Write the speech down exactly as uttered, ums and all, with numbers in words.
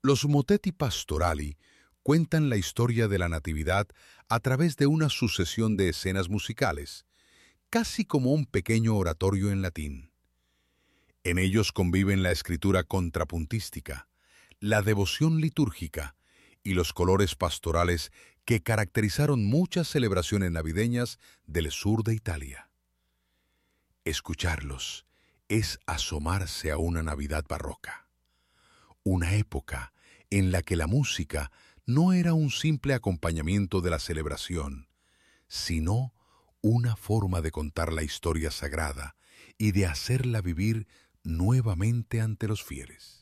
Los motetti pastorali cuentan la historia de la Natividad a través de una sucesión de escenas musicales, casi como un pequeño oratorio en latín. En ellos conviven la escritura contrapuntística, la devoción litúrgica y los colores pastorales que caracterizaron muchas celebraciones navideñas del sur de Italia. Escucharlos es asomarse a una Navidad barroca, una época en la que la música no era un simple acompañamiento de la celebración, sino una forma de contar la historia sagrada y de hacerla vivir nuevamente ante los fieles.